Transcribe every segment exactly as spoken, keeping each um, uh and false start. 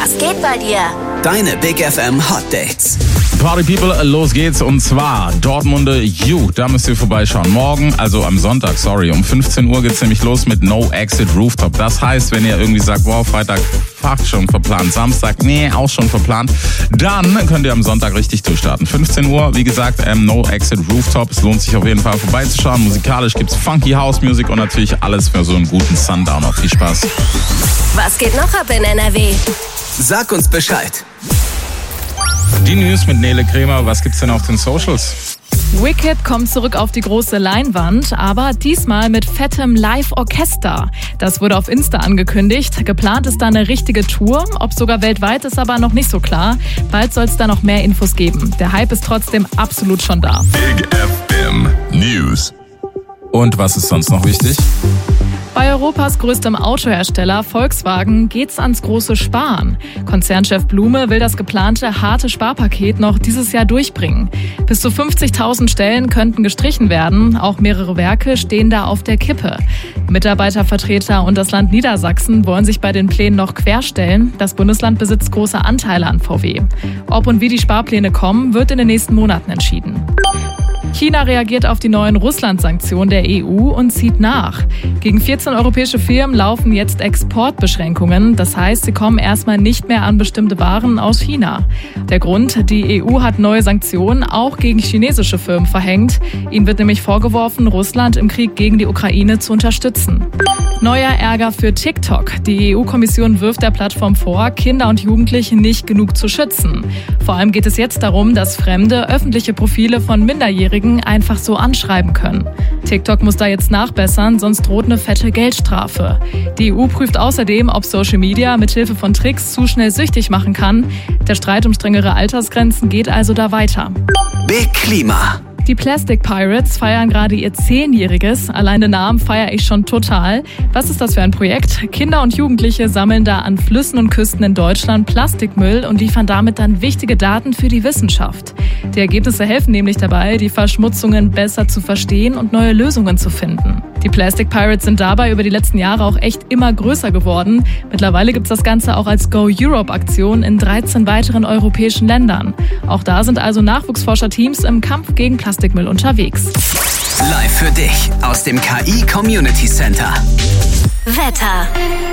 Was geht bei dir? Deine Big F M Hot Dates. Party People, los geht's. Und zwar Dortmunde You. Da müsst ihr vorbeischauen. Morgen, also am Sonntag, sorry, um fünfzehn Uhr geht's nämlich los mit No Exit Rooftop. Das heißt, wenn ihr irgendwie sagt, wow, Freitag fast schon verplant, Samstag, nee, auch schon verplant, dann könnt ihr am Sonntag richtig durchstarten. fünfzehn Uhr, wie gesagt, ähm, No Exit Rooftop. Es lohnt sich auf jeden Fall vorbeizuschauen. Musikalisch gibt's Funky House Music und natürlich alles für so einen guten Sundowner. Viel Spaß. Was geht noch ab in N R W? Sag uns Bescheid. Die News mit Nele Kremer. Was gibt's denn auf den Socials? Wicked kommt zurück auf die große Leinwand, aber diesmal mit fettem Live-Orchester. Das wurde auf Insta angekündigt. Geplant ist da eine richtige Tour. Ob sogar weltweit, ist aber noch nicht so klar. Bald soll es da noch mehr Infos geben. Der Hype ist trotzdem absolut schon da. Big F M News. Und was ist sonst noch wichtig? Bei Europas größtem Autohersteller Volkswagen geht's ans große Sparen. Konzernchef Blume will das geplante harte Sparpaket noch dieses Jahr durchbringen. Bis zu fünfzigtausend Stellen könnten gestrichen werden. Auch mehrere Werke stehen da auf der Kippe. Mitarbeitervertreter und das Land Niedersachsen wollen sich bei den Plänen noch querstellen. Das Bundesland besitzt große Anteile an V W. Ob und wie die Sparpläne kommen, wird in den nächsten Monaten entschieden. China reagiert auf die neuen Russland-Sanktionen der E U und zieht nach. Gegen vierzehn europäische Firmen laufen jetzt Exportbeschränkungen. Das heißt, sie kommen erstmal nicht mehr an bestimmte Waren aus China. Der Grund, die E U hat neue Sanktionen auch gegen chinesische Firmen verhängt. Ihnen wird nämlich vorgeworfen, Russland im Krieg gegen die Ukraine zu unterstützen. Neuer Ärger für TikTok. Die E U-Kommission wirft der Plattform vor, Kinder und Jugendliche nicht genug zu schützen. Vor allem geht es jetzt darum, dass Fremde öffentliche Profile von Minderjährigen einfach so anschreiben können. TikTok muss da jetzt nachbessern, sonst droht eine fette Geldstrafe. Die E U prüft außerdem, ob Social Media mithilfe von Tricks zu schnell süchtig machen kann. Der Streit um strengere Altersgrenzen geht also da weiter. Big Klima. Die Plastic Pirates feiern gerade ihr Zehnjähriges. Allein den Namen feiere ich schon total. Was ist das für ein Projekt? Kinder und Jugendliche sammeln da an Flüssen und Küsten in Deutschland Plastikmüll und liefern damit dann wichtige Daten für die Wissenschaft. Die Ergebnisse helfen nämlich dabei, die Verschmutzungen besser zu verstehen und neue Lösungen zu finden. Die Plastic Pirates sind dabei über die letzten Jahre auch echt immer größer geworden. Mittlerweile gibt es das Ganze auch als Go Europe-Aktion in dreizehn weiteren europäischen Ländern. Auch da sind also Nachwuchsforscherteams im Kampf gegen Plastikmüll unterwegs. Live für dich aus dem K I Community Center. Wetter.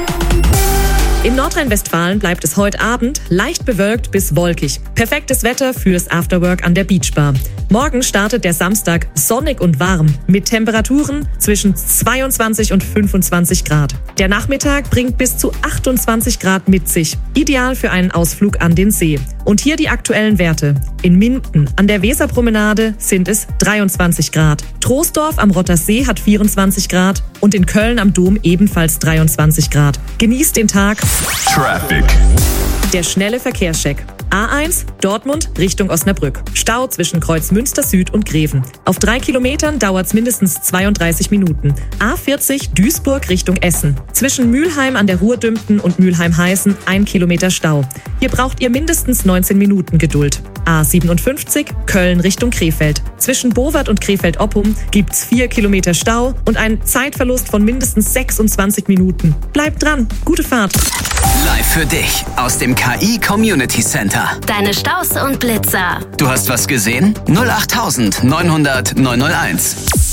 In Nordrhein-Westfalen bleibt es heute Abend leicht bewölkt bis wolkig. Perfektes Wetter fürs Afterwork an der Beachbar. Morgen startet der Samstag sonnig und warm mit Temperaturen zwischen zweiundzwanzig und fünfundzwanzig Grad. Der Nachmittag bringt bis zu achtundzwanzig Grad mit sich. Ideal für einen Ausflug an den See. Und hier die aktuellen Werte. In Minden an der Weserpromenade sind es dreiundzwanzig Grad. Troisdorf am Rottersee hat vierundzwanzig Grad und in Köln am Dom ebenfalls dreiundzwanzig Grad. Genießt den Tag. Traffic. Der schnelle Verkehrscheck. A eins Dortmund Richtung Osnabrück. Stau zwischen Kreuz Münster Süd und Greven. Auf drei Kilometern dauert es mindestens zweiunddreißig Minuten. A vierzig Duisburg Richtung Essen. Zwischen Mülheim an der Ruhr-Dümpten und Mülheim-Heißen ein Kilometer Stau. Hier braucht ihr mindestens neunzehn Minuten Geduld. A siebenundfünfzig Köln Richtung Krefeld. Zwischen Bowart und Krefeld-Oppum gibt's vier Kilometer Stau und einen Zeitverlust von mindestens sechsundzwanzig Minuten. Bleibt dran, gute Fahrt. Live für dich aus dem K I Community Center. Deine Staus und Blitzer. Du hast was gesehen? null acht neunhundert neunhunderteins.